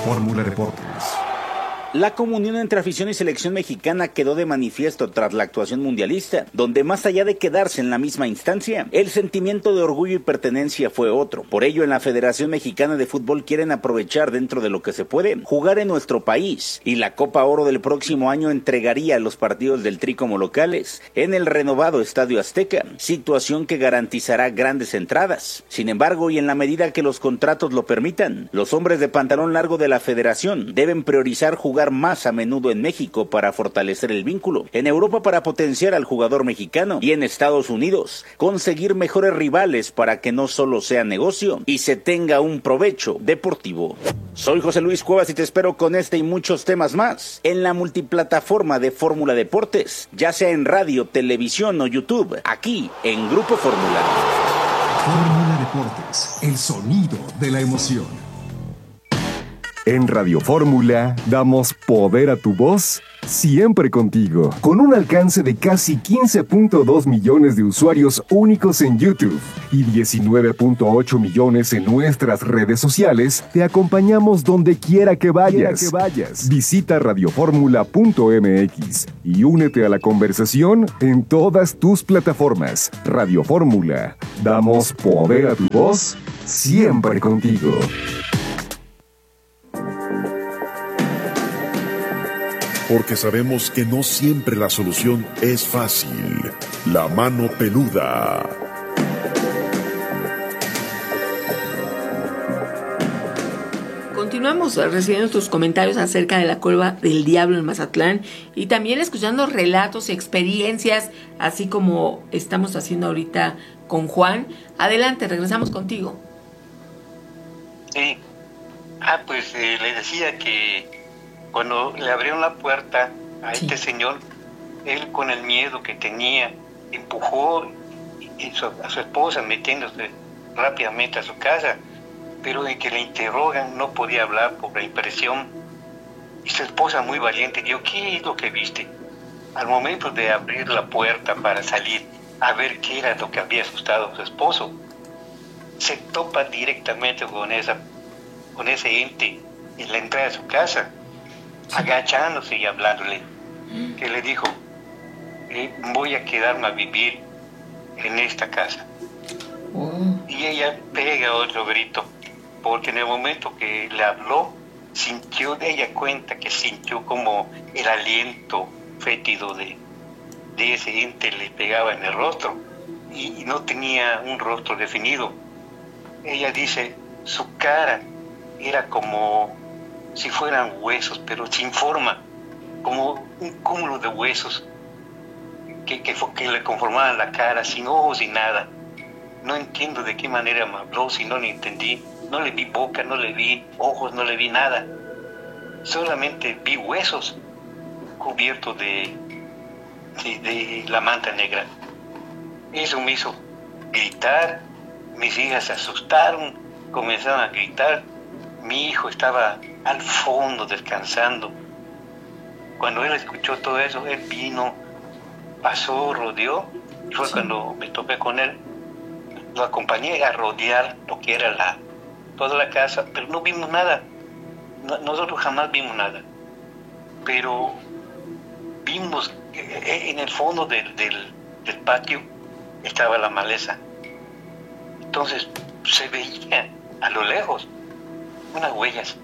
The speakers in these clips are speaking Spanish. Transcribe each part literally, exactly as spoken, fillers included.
Fórmula Deportes. La comunión entre afición y selección mexicana quedó de manifiesto tras la actuación mundialista, donde más allá de quedarse en la misma instancia, el sentimiento de orgullo y pertenencia fue otro. Por ello, en la Federación Mexicana de Fútbol quieren aprovechar dentro de lo que se puede, jugar en nuestro país, y la Copa Oro del próximo año entregaría los partidos del Tri como locales en el renovado Estadio Azteca, situación que garantizará grandes entradas. Sin embargo, y en la medida que los contratos lo permitan, los hombres de pantalón largo de la Federación deben priorizar jugar más a menudo en México para fortalecer el vínculo, en Europa para potenciar al jugador mexicano y en Estados Unidos conseguir mejores rivales para que no solo sea negocio y se tenga un provecho deportivo. Soy José Luis Cuevas y te espero con este y muchos temas más en la multiplataforma de Fórmula Deportes, ya sea en radio, televisión o YouTube, aquí en Grupo Fórmula. Fórmula Deportes, el sonido de la emoción. En Radio Fórmula damos poder a tu voz, siempre contigo. Con un alcance de casi quince punto dos millones de usuarios únicos en YouTube y diecinueve punto ocho millones en nuestras redes sociales, te acompañamos donde quiera que vayas. Que vayas. Visita radioformula punto m x y únete a la conversación en todas tus plataformas. Radio Fórmula, damos poder a tu voz, siempre contigo. Porque sabemos que no siempre la solución es fácil. La mano peluda. Continuamos recibiendo tus comentarios acerca de la Cueva del Diablo en Mazatlán y también escuchando relatos y experiencias, así como estamos haciendo ahorita con Juan. Adelante, regresamos contigo. Sí. Ah, pues eh, le decía que cuando le abrieron la puerta a sí. este señor, él con el miedo que tenía, empujó y su, a su esposa metiéndose rápidamente a su casa, pero en que le interrogan no podía hablar por la impresión. Y su esposa muy valiente dijo, ¿qué es lo que viste? Al momento de abrir la puerta para salir a ver qué era lo que había asustado a su esposo, se topa directamente con, esa, con ese ente en la entrada de su casa, agachándose y hablándole, que le dijo, eh, voy a quedarme a vivir en esta casa. Oh. Y ella pega otro grito, porque en el momento que le habló, sintió, ella cuenta que sintió como el aliento fétido de, de ese ente le pegaba en el rostro, y, y no tenía un rostro definido. Ella dice, su cara era como si fueran huesos, pero sin forma, como un cúmulo de huesos que, que, que le conformaban la cara, sin ojos y nada. No entiendo de qué manera me habló, si no le entendí. No le vi boca, no le vi ojos, no le vi nada. Solamente vi huesos cubiertos de, de, de la manta negra. Eso me hizo gritar, mis hijas se asustaron, comenzaron a gritar. Mi hijo estaba al fondo descansando. Cuando él escuchó todo eso, él vino, pasó, rodeó, y fue sí. cuando me topé con él. Lo acompañé a rodear lo que era la toda la casa, pero no vimos nada. No, nosotros jamás vimos nada. Pero vimos eh, en el fondo del, del, del patio estaba la maleza. Entonces se veía a lo lejos unas huellas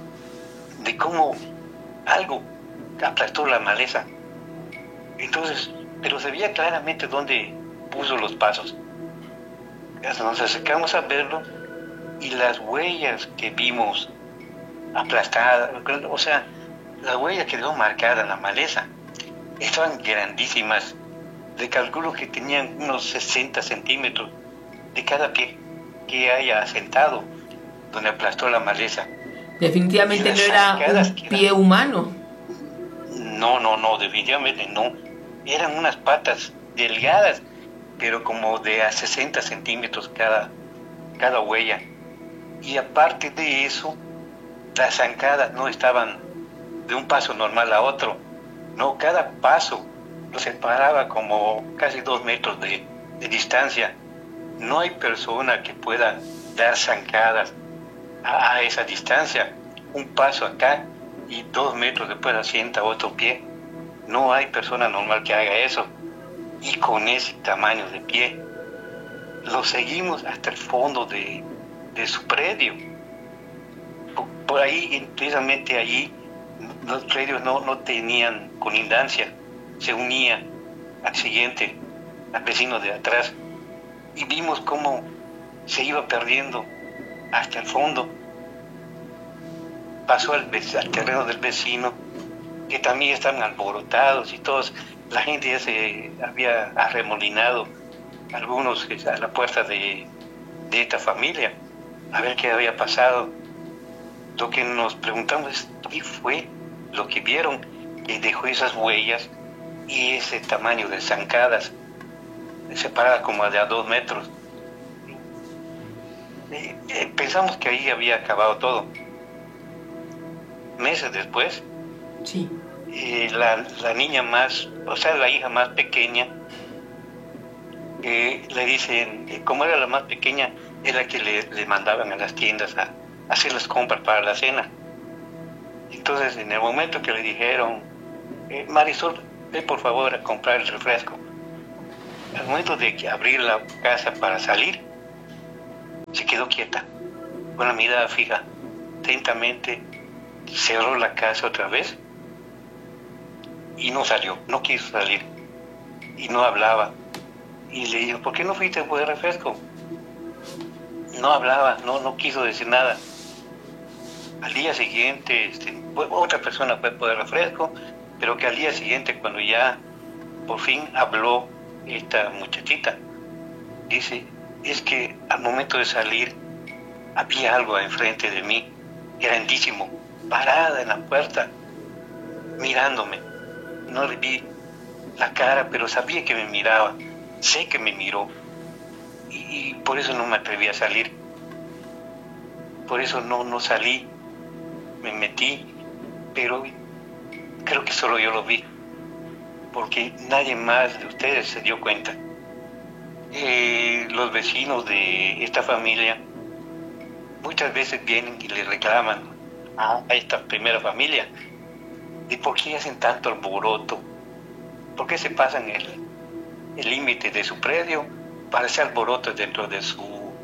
de cómo algo aplastó la maleza. Entonces, pero se veía claramente dónde puso los pasos. Nos acercamos a verlo y las huellas que vimos aplastadas, o sea, las huellas que quedó marcadas en la maleza, estaban grandísimas. De calculo que tenían unos sesenta centímetros de cada pie que haya sentado donde aplastó la maleza. Definitivamente no era un pie eran... humano. No, no, no, definitivamente no. Eran unas patas delgadas, pero como de a sesenta centímetros cada, cada huella. Y aparte de eso, las zancadas no estaban de un paso normal a otro. No, cada paso lo separaba como casi dos metros de, de distancia. No hay persona que pueda dar zancadas a, a esa distancia. un paso acá y dos metros después asienta otro pie. No hay persona normal que haga eso. Y con ese tamaño de pie, lo seguimos hasta el fondo de, de su predio. Por, por ahí, precisamente allí, los predios no, no tenían colindancia, se unía al siguiente, al vecino de atrás, y vimos cómo se iba perdiendo hasta el fondo. Pasó al, al terreno del vecino, que también estaban alborotados y todos, la gente ya se había arremolinado, algunos a la puerta de, de esta familia, a ver qué había pasado. Lo que nos preguntamos es, ¿qué fue lo que vieron que dejó esas huellas y ese tamaño de zancadas, separadas como de a dos metros? Eh, eh, pensamos que ahí había acabado todo. Meses después, sí. eh, la, la niña más, o sea, la hija más pequeña, eh, le dicen, eh, como era la más pequeña, era que le, le mandaban a las tiendas a, a hacer las compras para la cena. Entonces, en el momento que le dijeron, eh, Marisol, ve por favor a comprar el refresco, al momento de que abrir la casa para salir, se quedó quieta, con la mirada fija, atentamente, cerró la casa otra vez y no salió, no quiso salir y no hablaba. Y le dijo, ¿por qué no fuiste por el refresco? No hablaba, no, no quiso decir nada. Al día siguiente, este, otra persona fue por el refresco, pero que al día siguiente, cuando ya por fin habló esta muchachita, dice, es que al momento de salir había algo enfrente de mí, grandísimo, parada en la puerta, mirándome. No le vi la cara, pero sabía que me miraba, sé que me miró, y, y por eso no me atreví a salir, por eso no, no salí, me metí, pero creo que solo yo lo vi, porque nadie más de ustedes se dio cuenta. Eh, los vecinos de esta familia muchas veces vienen y le reclaman a esta primera familia de por qué hacen tanto alboroto, por qué se pasan el el límite de su predio para hacer alboroto dentro de su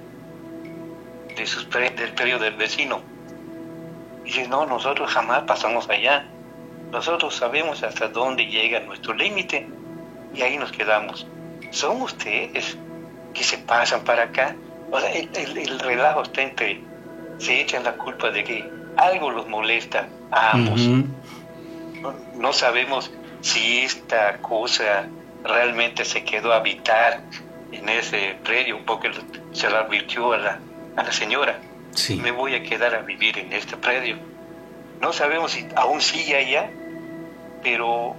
de sus pre, del predio del vecino. Y dice, no, nosotros jamás pasamos allá, nosotros sabemos hasta dónde llega nuestro límite y ahí nos quedamos. Son ustedes que se pasan para acá. O sea, el, el, el relajo está entre, se echan la culpa de que algo los molesta a ambos. Uh-huh. no, no sabemos si esta cosa realmente se quedó a habitar en ese predio, porque se lo advirtió a la, a la señora. Sí. Me voy a quedar a vivir en este predio. No sabemos si aún sigue allá, pero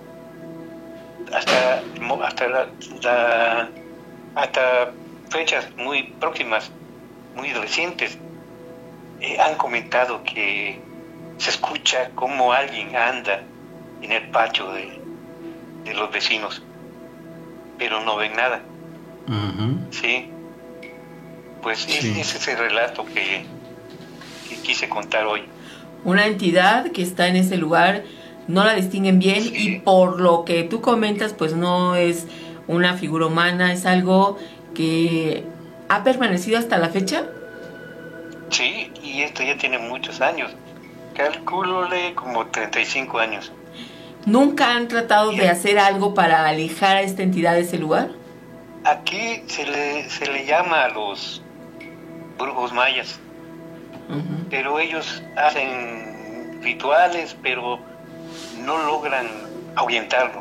hasta, hasta, la, la, hasta fechas muy próximas, muy recientes, eh, han comentado que se escucha como alguien anda en el patio de, de los vecinos, pero no ven nada. Uh-huh. Sí, pues sí. Es, ese es el relato que, que quise contar hoy. Una entidad que está en ese lugar, no la distinguen bien, sí. Y por lo que tú comentas, pues no es una figura humana, es algo que ha permanecido hasta la fecha. Sí, y esto ya tiene muchos años, calcúlole como treinta y cinco años. ¿Nunca han tratado de hacer algo para alejar a esta entidad de ese lugar? Aquí se le, se le llama a los brujos mayas, uh-huh. Pero ellos hacen rituales, pero no logran ahuyentarlo,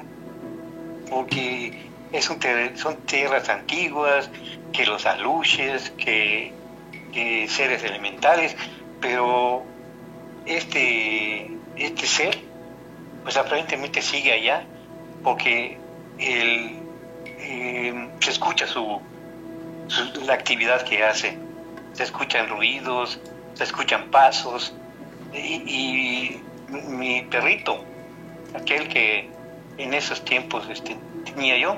porque es un ter- son tierras antiguas, que los aluches, que, que seres elementales, pero este, este ser, pues aparentemente sigue allá, porque el, eh, se escucha su, su, la actividad que hace, se escuchan ruidos, se escuchan pasos, y, y mi perrito, aquel que en esos tiempos este, tenía yo,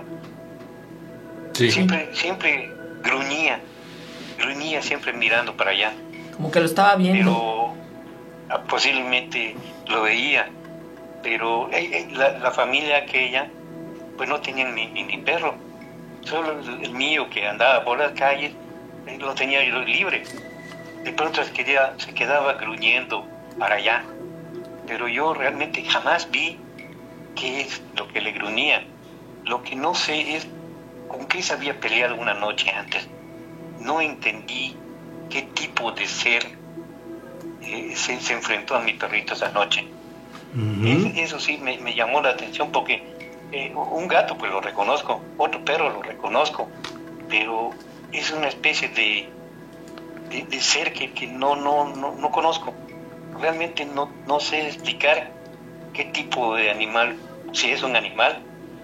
sí. siempre, siempre gruñía, gruñía siempre mirando para allá. Como que lo estaba viendo. Pero posiblemente lo veía, pero eh, la, la familia aquella pues no tenían ni, ni, ni perro, solo el, el mío que andaba por las calles eh, lo tenía yo libre. De pronto se quedaba, se quedaba gruñendo para allá, pero yo realmente jamás vi qué es lo que le gruñía. Lo que no sé es con qué se había peleado una noche antes. No entendí qué tipo de ser eh, se, se enfrentó a mi perrito esa noche. Uh-huh. es, eso sí me, me llamó la atención porque eh, un gato pues lo reconozco, otro perro lo reconozco, pero es una especie de, de, de ser que, que no, no, no, no conozco. Realmente no, no sé explicar qué tipo de animal, si es un animal,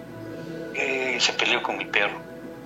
eh, se peleó con mi perro.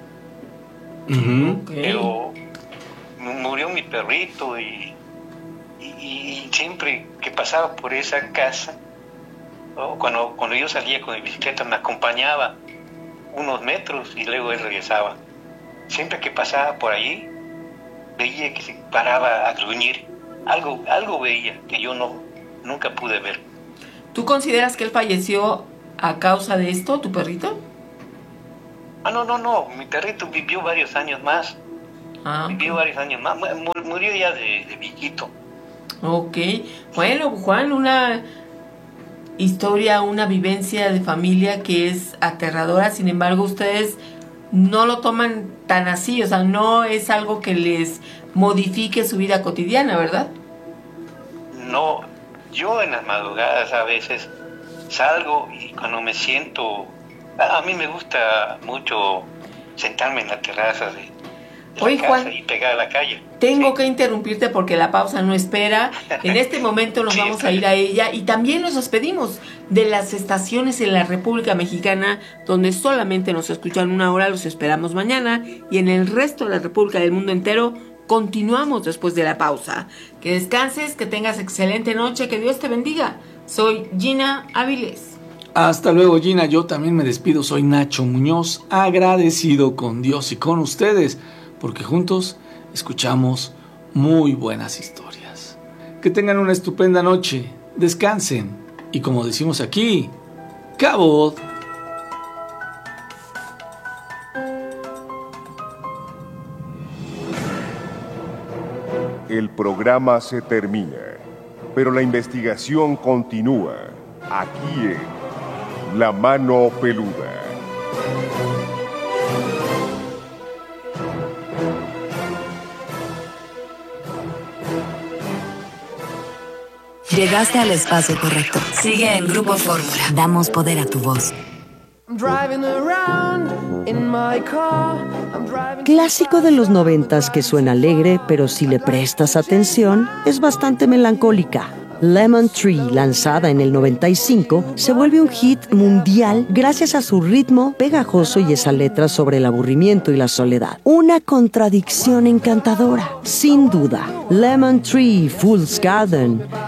Uh-huh. Pero murió mi perrito y, y, y siempre que pasaba por esa casa, o cuando, cuando yo salía con mi bicicleta, me acompañaba unos metros y luego él regresaba. Siempre que pasaba por allí, veía que se paraba a gruñir. Algo, algo veía que yo no, nunca pude ver. ¿Tú consideras que él falleció a causa de esto, tu perrito? Ah, no, no, no. Mi perrito vivió varios años más. Ah, vivió okay. varios años más. Murió ya de, de viejito. Ok. Bueno, Juan, una historia, una vivencia de familia que es aterradora. Sin embargo, ustedes no lo toman tan así. O sea, no es algo que les modifique su vida cotidiana, ¿verdad? No. Yo en las madrugadas a veces salgo y cuando me siento... A mí me gusta mucho sentarme en la terraza de, de Oye, la casa Juan, y pegar a la calle. Tengo sí. que interrumpirte porque la pausa no espera. En este momento nos sí, vamos a ir a ella y también nos despedimos de las estaciones en la República Mexicana donde solamente nos escuchan una hora. Los esperamos mañana y en el resto de la República del mundo entero continuamos después de la pausa. Que descanses, que tengas excelente noche, que Dios te bendiga. Soy Gina Avilés. Hasta luego, Gina. Yo también me despido. Soy Nacho Muñoz, agradecido con Dios y con ustedes, porque juntos escuchamos muy buenas historias. Que tengan una estupenda noche, descansen y, como decimos aquí, ¡Cabot! El programa se termina, pero la investigación continúa aquí en La Mano Peluda. Llegaste al espacio correcto. Sigue en Grupo Fórmula. Damos poder a tu voz. Clásico de los noventas que suena alegre, pero si le prestas atención, es bastante melancólica. Lemon Tree, lanzada en el noventa y cinco, se vuelve un hit mundial gracias a su ritmo pegajoso y esa letra sobre el aburrimiento y la soledad. Una contradicción encantadora, sin duda. Lemon Tree, Fool's Garden.